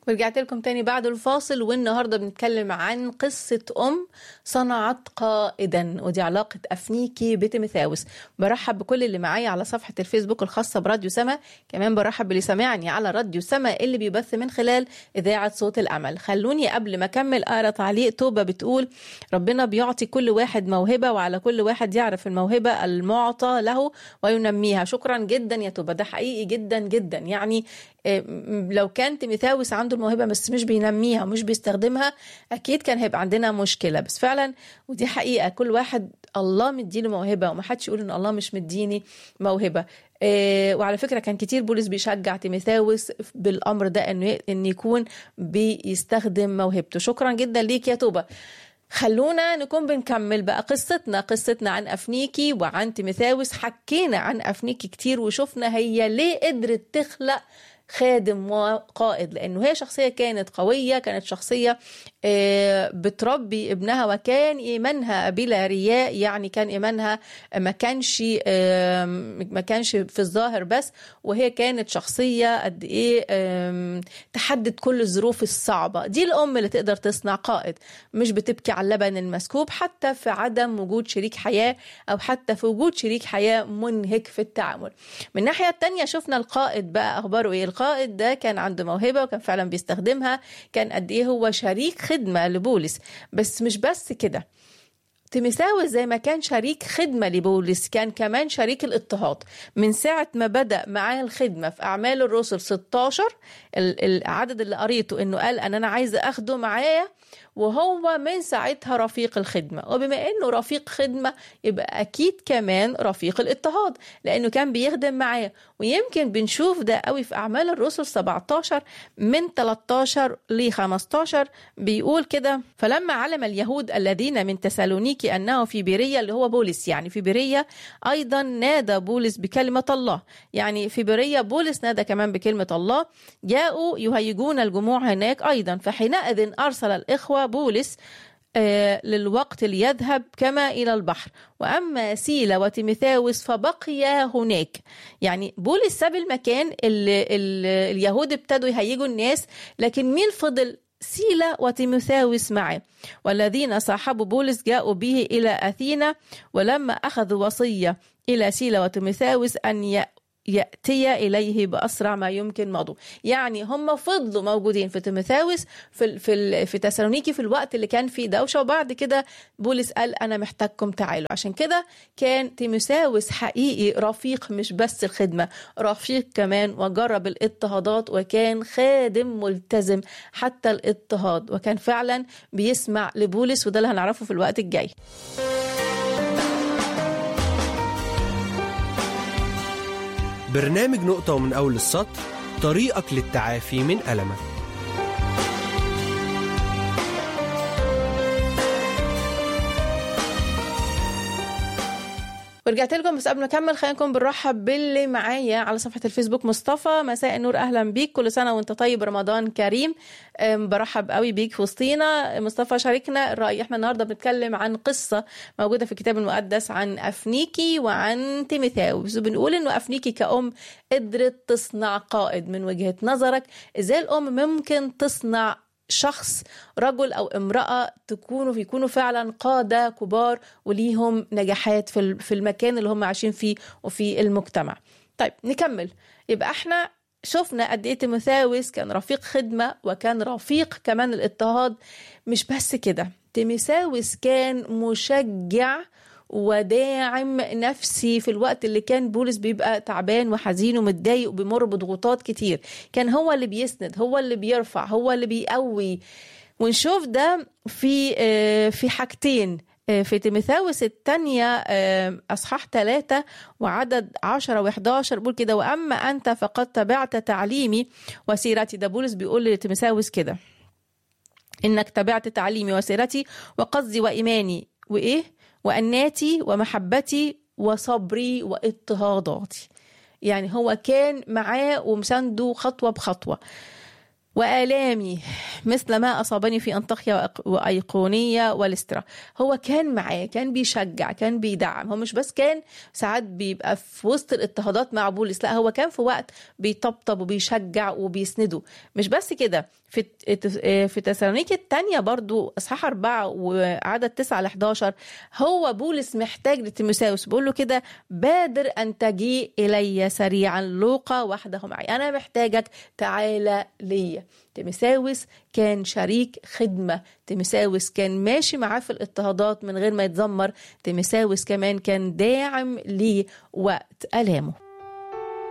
ورجعت لكم تاني بعد الفاصل، والنهاردة بنتكلم عن قصة صنعت قائدا، ودي علاقة أفنيكي بتيموثاوس. برحب بكل اللي معايا على صفحة الفيسبوك الخاصة براديو سما، كمان برحب باللي سمعني على راديو سما اللي بيبث من خلال إذاعة صوت الأمل. خلوني قبل ما أكمل أقرأ تعليق توبة بتقول: ربنا بيعطي كل واحد موهبة، وعلى كل واحد يعرف الموهبة المعطى له وينميها. شكرا جدا يا توبة، ده حقيقي جدا جدا. يعني لو كان تيموثاوس عنده الموهبة بس مش بينميها ومش بيستخدمها، أكيد كان هيبقى عندنا مشكلة. بس فعلا ودي حقيقة، كل واحد الله مديله موهبة، ومحدش يقول إن الله مش مديني موهبة. وعلى فكرة كان كتير بولس بيشجع تيموثاوس بالأمر ده، إنه يكون بيستخدم موهبته. شكرا جدا ليك يا توبة. خلونا نكون بنكمل بقى قصتنا عن أفنيكي وعن تيموثاوس. حكينا عن أفنيكي كتير، وشفنا هي ليه قدرت تخلق خادم وقائد، لأنه هي شخصية كانت قوية، كانت شخصية بتربي ابنها، وكان إيمانها بلا رياء. يعني كان إيمانها ما كانش في الظاهر بس، وهي كانت شخصية قد إيه تحدد كل الظروف الصعبة. دي الأم اللي تقدر تصنع قائد، مش بتبكي على اللبن المسكوب حتى في عدم وجود شريك حياة، أو حتى في وجود شريك حياة منهك في التعامل. من الناحية التانية شفنا القائد بقى أخباره إيه. القائد ده كان عنده موهبة وكان فعلا بيستخدمها، كان قد إيه هو شريك خدمة لبولس. بس مش بس كده، تيموثاوس زي ما كان شريك خدمة لبولس، كان كمان شريك الاضطهاد. من ساعة ما بدأ معاه الخدمة في أعمال الرسل 16 العدد اللي قريته، إنه قال أنا عايز أخده معايا، وهو من ساعتها رفيق الخدمة. وبما إنه رفيق خدمة يبقى أكيد كمان رفيق الاضطهاد، لأنه كان بيخدم معاه. ويمكن بنشوف ده قوي في أعمال الرسل 17 من 13 ل 15 بيقول كده: فلما علم اليهود الذين من تسالونيكي أنه في بيرية، اللي هو بولس يعني في بيرية، أيضا نادى بولس بكلمة الله. يعني في بيرية بولس نادى كمان بكلمة الله. جاءوا يهيجون الجموع هناك أيضا، فحينئذ أرسل الإخوة بولس للوقت ليذهب كما إلى البحر، وأما سيلا وتيموثاوس فبقيا هناك. يعني بولس ساب المكان اللي اليهود ابتدوا يهيجوا الناس، لكن مين فضل؟ سيلا وتيموثاوس معه. والذين صاحبوا بولس جاءوا به إلى أثينا، ولما أخذوا وصية إلى سيلا وتيموثاوس أن يأتي إليه بأسرع ما يمكن مضوا. يعني هم فضلوا موجودين في تيموثاوس في تسالونيكي في الوقت اللي كان فيه دوشة، وبعد كده بولس قال أنا محتاجكم تعالوا. عشان كده كان تيموثاوس حقيقي رفيق، مش بس الخدمة، رفيق كمان، وجرب الاضطهادات، وكان خادم ملتزم حتى الاضطهاد، وكان فعلا بيسمع لبولس، وده اللي هنعرفه في الوقت الجاي. برنامج نقطة ومن أول السطر، طريقك للتعافي من ألمك. ورجعت لكم، بس قبل ما نكمل خلينا نكون بنرحب باللي معايا على صفحة الفيسبوك. مصطفى، مساء النور، أهلا بيك، كل سنة وانت طيب، رمضان كريم. برحب قوي بيك في وسطينا. مصطفى شاركنا الرأي. احنا النهاردة بنتكلم عن قصة موجودة في الكتاب المقدس عن أفنيكي وعن تيموثاوس، وبنقول انه أفنيكي كأم قدرت تصنع قائد. من وجهة نظرك ازاي الأم ممكن تصنع شخص، رجل أو امرأة، يكونوا فعلا قادة كبار وليهم نجاحات في المكان اللي هم عايشين فيه وفي المجتمع؟ طيب نكمل. يبقى احنا شفنا قد ايه تيموثاوس كان رفيق خدمة، وكان رفيق كمان الاضطهاد. مش بس كده، تيموثاوس كان مشجع وداعم نفسي في الوقت اللي كان بولس بيبقى تعبان وحزين ومتضايق وبيمر بضغوطات كتير. كان هو اللي بيسند، هو اللي بيرفع، هو اللي بيقوي. ونشوف ده في حاجتين في تيموثاوس الثانية أصحاح 3 وعدد 10 و11 بيقول كده: وأما أنت فقد تبعت تعليمي وسيرتي. ده بولس بيقول لتيموثاوس كده: إنك تبعت تعليمي وسيرتي وقصدي وإيماني وأناتي ومحبتي وصبري واضطهاداتي. يعني هو كان معاه ومسانده خطوة بخطوة. وآلامي مثل ما أصابني في أنطاكيا وأيقونية والسترا. هو كان معاه، كان بيشجع، كان بيدعم. هو مش بس كان ساعات بيبقى في وسط الاضطهادات مع بولس، لا هو كان في وقت بيطبطب وبيشجع وبيسنده. مش بس كده، في تسالونيكي الثانية برضو أصحاح 4 وعدد 9-11 هو بولس محتاج لتيموثاوس، بيقول له كده: بادر أن تجيء إلي سريعا، لوقا وحده معي، أنا محتاجك، تعالى ليا. تيموثاوس كان شريك خدمة، تيموثاوس كان ماشي معاه في الاضطهادات من غير ما يتذمر، تيموثاوس كمان كان داعم ليه وقت آلامه.